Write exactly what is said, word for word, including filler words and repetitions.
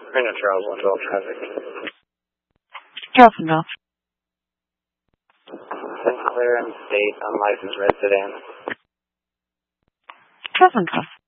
Reno Charles, one twelve traffic. Charles Enough. Sinclair and State, unlicensed red sedan. Charles Enough.